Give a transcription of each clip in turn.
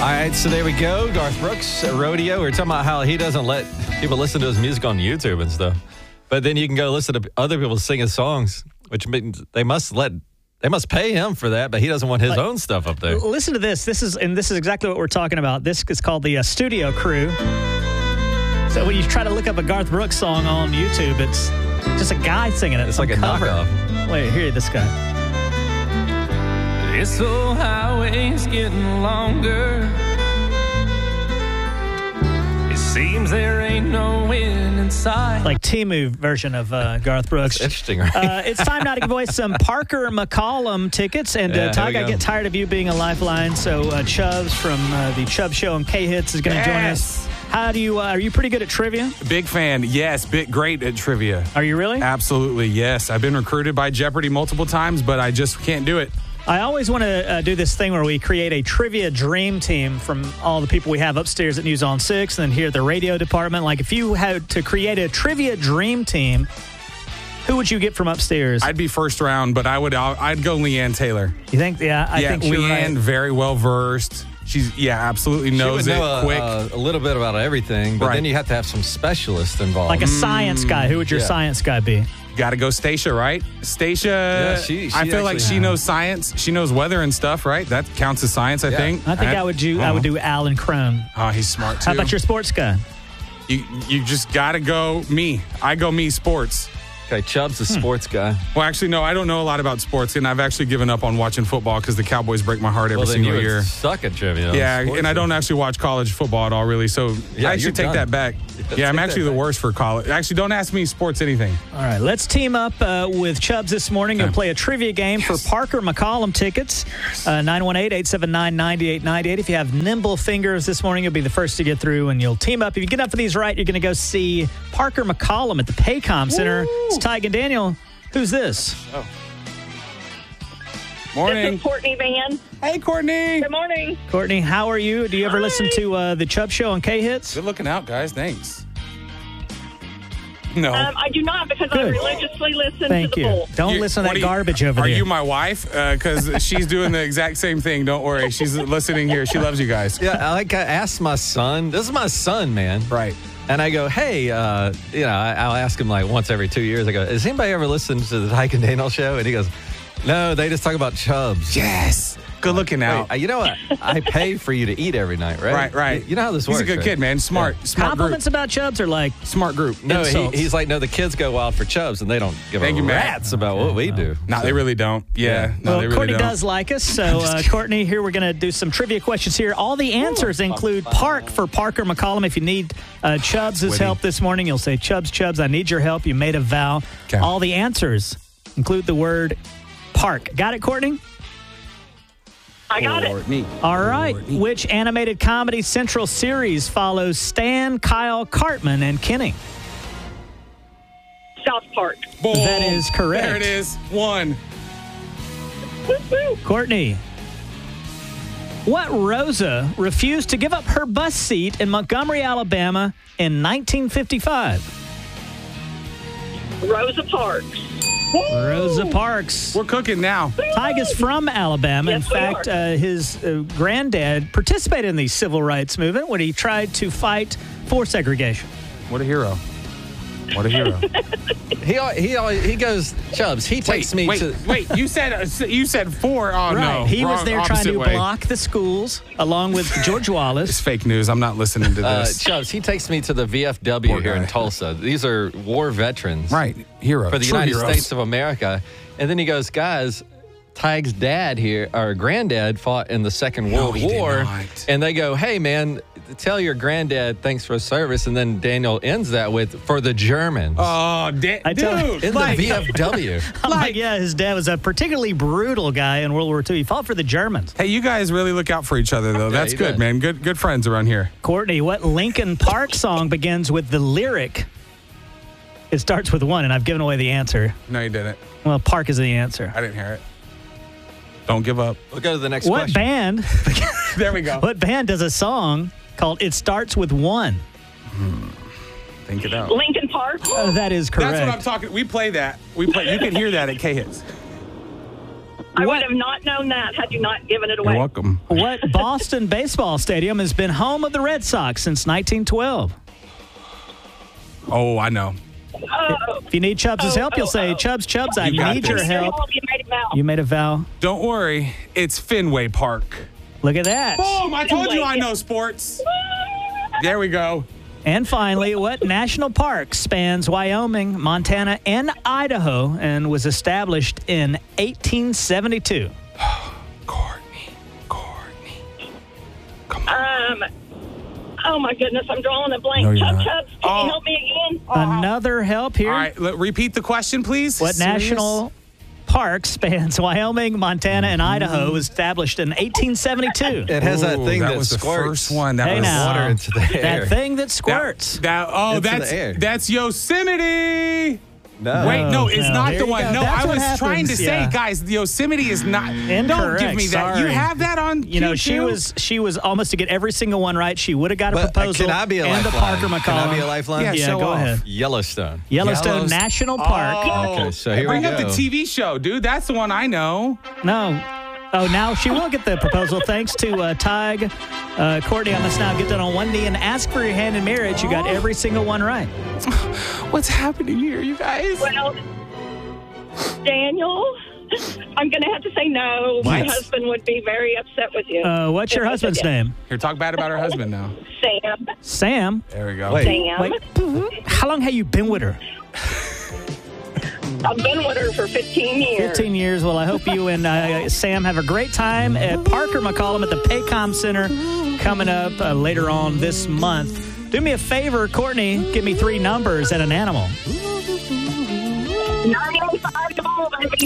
All right, so there we go. Garth Brooks, Rodeo. We were talking about how he doesn't let people listen to his music on YouTube and stuff. But then you can go listen to other people sing his songs, which means they must pay him for that, but he doesn't want his own stuff up there. Listen to this. This is exactly what we're talking about. This is called the Studio Crew. So when you try to look up a Garth Brooks song on YouTube, it's just a guy singing it. It's like a knockoff. Wait, hear this guy. This old highway's getting longer. It seems there ain't no end in sight. Like Temu version of Garth Brooks. That's interesting, right? It's time now to give away some Parker McCollum tickets. And Ty, I get tired of you being a lifeline. So Chubbs from the Chubb Show and K-Hits is going to join us. How do you? Are you pretty good at trivia? Big fan. Yes, great at trivia. Are you really? Absolutely, yes. I've been recruited by Jeopardy multiple times, but I just can't do it. I always want to do this thing where we create a trivia dream team from all the people we have upstairs at News on 6 and then here at the radio department. Like, if you had to create a trivia dream team, who would you get from upstairs? I'd be first round, but I'd go Leanne Taylor. You think? Yeah, I think you're Leanne, right. very well versed. She's absolutely knows she would it know quick. A little bit about everything, but then you have to have some specialists involved. Like a science guy. Who would your science guy be? Got to go Stacia, right? Stacia, I feel like she knows science. She knows weather and stuff, right? That counts as science, I think. I think I would do Alan Crone. Oh, he's smart too. How about your sports guy? You just got to go me. I go me sports. Okay, Chubb's a sports guy. Well, actually, no, I don't know a lot about sports, and I've actually given up on watching football because the Cowboys break my heart every single year. Suck at trivia. Yeah, and I don't actually watch college football at all, really. So I should take that back. Yeah, I'm actually the worst for college. Actually, don't ask me sports anything. All right, let's team up with Chubbs this morning. You'll play a trivia game for Parker McCollum tickets. 918-879-9898. If you have nimble fingers this morning, you'll be the first to get through, and you'll team up. If you get enough of these right, you're going to go see Parker McCollum at the Paycom Center. It's Tyke and Daniel. Who's this? Oh. Morning. This is Courtney Van. Hey, Courtney. Good morning. Courtney, how are you? Do you ever listen to the Chubb Show on K-Hits? Good looking out, guys. Thanks. No. I do not because I religiously listen Thank to the you. Bull. Don't listen to that garbage over there. Are you my wife? Because she's doing the exact same thing. Don't worry. She's listening here. She loves you guys. Yeah, I asked my son. This is my son, man. Right. And I go, hey, I'll ask him like once every 2 years. I go, has anybody ever listened to the Tyke and Daniel show? And he goes, no, they just talk about Chubbs. Yes. Good looking out. Wait, you know what? I pay for you to eat every night, right? Right. You know how this works. He's a good kid, man. Smart Compliments group. about Chubbs are like smart group. No, insults. he's like, no, the kids go wild for Chubbs, and they don't give a rat's about what we do. No, they really don't. Yeah. No, they really Courtney don't. does like us. So, Courtney, here we're going to do some trivia questions here. All the answers include Park for Parker McCollum. If you need Chubbs' help this morning, you'll say, Chubbs, I need your help. You made a vow. Okay. All the answers include the word Park. Got it, Courtney? I got it. All right. Which animated comedy central series follows Stan, Kyle, Cartman, and Kenny? South Park. Boom. That is correct. There it is. One. Courtney, what Rosa refused to give up her bus seat in Montgomery, Alabama in 1955? Rosa Parks. Rosa Parks. We're cooking now. Tyke is from Alabama. Yes, in fact, his granddad participated in the civil rights movement when he tried to fight for segregation. What a hero. What a hero. He goes, Chubbs, he takes me to... Wait, you said four. Oh, right. no. He was there trying to way. block the schools along with George Wallace. It's fake news. I'm not listening to this. Chubbs, he takes me to the VFW Poor here in guy. Tulsa. These are war veterans. Right. Hero. For the True United heroes. States of America. And then he goes, guys, Tyke's dad here, our granddad, fought in the Second World he did War. not. And they go, hey, man, tell your granddad thanks for his service. And then Daniel ends that with, for the Germans. Oh, I dude. tell- in the VFW. I'm like, yeah, his dad was a particularly brutal guy in World War II. He fought for the Germans. Hey, you guys really look out for each other, though. That's he good, does. man. Good friends around here. Courtney, what Linkin Park song begins with the lyric? It starts with one, and I've given away the answer. No, you didn't. Well, Park is the answer. I didn't hear it. Don't give up. We'll go to the next What question. band? There we go. What band does a song called "It Starts with One"? Think it out. Lincoln Park. That is correct. That's what I'm talking. We play that. You can hear that at K-Hits. I would have not known that had you not given it away. You're welcome. What Boston baseball stadium has been home of the Red Sox since 1912? Oh, I know. If you need Chubbs' help, you'll say, Chubbs, I You got need your this. help. You made a vow. You made a vow. Don't worry. It's Fenway Park. Look at that. Boom! I told you I know sports. There we go. And finally, what national park spans Wyoming, Montana, and Idaho and was established in 1872? Courtney. Come on. Oh, my goodness. I'm drawing a blank. No, you're not. Chubbs, can you help me again? Another help here. All right, repeat the question, please. What national park spans Wyoming, Montana, and Idaho was established in 1872? It has that thing that was squirts. the first one. That Hey, was now. water into the air. That thing that squirts. Into the air. That's Yosemite. No. Wait, no, it's no. not There the you one. go. No, That's I what was trying to happens, say, yeah. guys, the Yosemite is not. Don't Incorrect, give me that. You sorry. have that on. You know, Q2? she was almost to get every single one right. She would have got a But, proposal. can I be a and lifeline? a Parker McCollum. Can I be a lifeline? Yeah, Yeah, show go off. ahead. Yellowstone. Yellowstone National Park. Okay, so here Bring we up the go. TV show, dude. That's the one I know. No. Oh, now she will get the proposal. Thanks to Tig. Courtney, I must now get down on one knee and ask for your hand in marriage. You got every single one right. What's happening here, you guys? Well, Daniel, I'm going to have to say no. My What? husband would be very upset with you. What's your If I said husband's yes. name? Here, talk bad about her husband now. Sam. Sam. There we go. Wait. Sam. Wait, how long have you been with her? I've been with her for 15 years. 15 years. Well, I hope you and Sam have a great time at Parker McCollum at the Paycom Center coming up later on this month. Do me a favor, Courtney. Give me 3 numbers and an animal. 905 to ball, baby.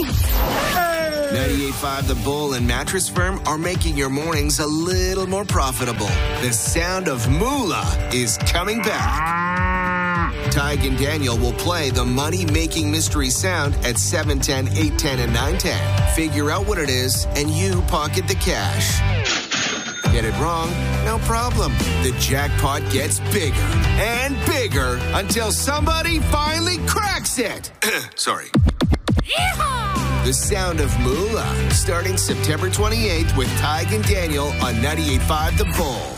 98.5 The Bull and Mattress Firm are making your mornings a little more profitable. The sound of moolah is coming back. Tig and Daniel will play the money-making mystery sound at 7:10, 8:10, and 9:10. Figure out what it is, and you pocket the cash. Get it wrong? No problem. The jackpot gets bigger and bigger until somebody finally cracks it. Sorry. The sound of moolah, starting September 28th with Tig and Daniel on 98.5 The Bull.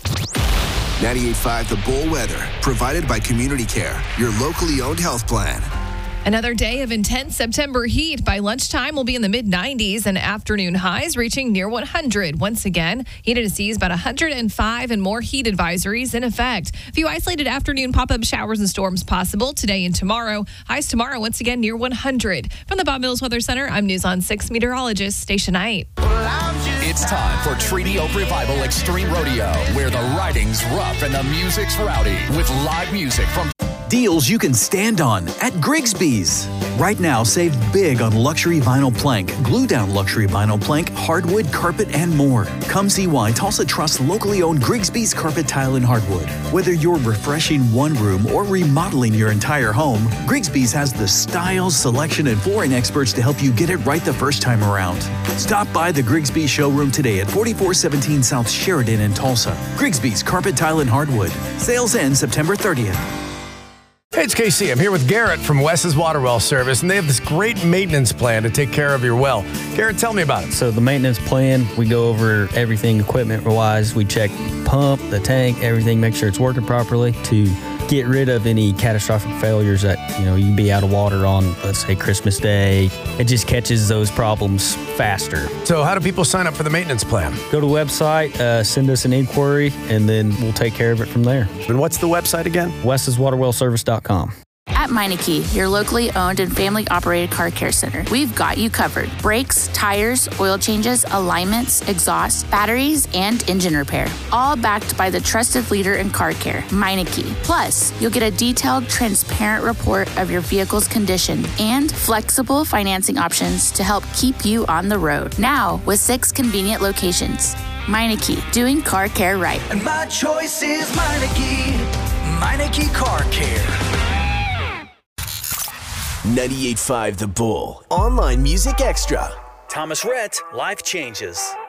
98.5 The Bull weather, provided by Community Care, your locally owned health plan. Another day of intense September heat. By lunchtime, we'll be in the mid-90s and afternoon highs reaching near 100. Once again, heated to seas about 105 and more heat advisories in effect. A few isolated afternoon pop-up showers and storms possible today and tomorrow. Highs tomorrow, once again, near 100. From the Bob Mills Weather Center, I'm News on 6 meteorologist Stacia Knight. It's time for Treaty Oak Revival Extreme Rodeo, where the riding's rough and the music's rowdy, with live music from Deals you can stand on at Grigsby's. Right now, save big on luxury vinyl plank, glue-down luxury vinyl plank, hardwood, carpet, and more. Come see why Tulsa trusts locally owned Grigsby's Carpet Tile and Hardwood. Whether you're refreshing one room or remodeling your entire home, Grigsby's has the style, selection, and flooring experts to help you get it right the first time around. Stop by the Grigsby's showroom today at 4417 South Sheridan in Tulsa. Grigsby's Carpet Tile and Hardwood. Sales end September 30th. Hey, it's KC. I'm here with Garrett from Wes's Water Well Service, and they have this great maintenance plan to take care of your well. Garrett, tell me about it. So the maintenance plan, we go over everything equipment-wise. We check pump, the tank, everything, make sure it's working properly to get rid of any catastrophic failures that, you can be out of water on, let's say, Christmas Day. It just catches those problems faster. So how do people sign up for the maintenance plan? Go to the website, send us an inquiry, and then we'll take care of it from there. And what's the website again? wes'swaterwellservice.com. At Meineke, your locally owned and family-operated car care center, we've got you covered. Brakes, tires, oil changes, alignments, exhaust, batteries, and engine repair. All backed by the trusted leader in car care, Meineke. Plus, you'll get a detailed, transparent report of your vehicle's condition and flexible financing options to help keep you on the road. Now, with 6 convenient locations. Meineke, doing car care right. And my choice is Meineke. Meineke Car Care. 98.5 The Bull. Online Music Extra. Thomas Rhett, Life Changes.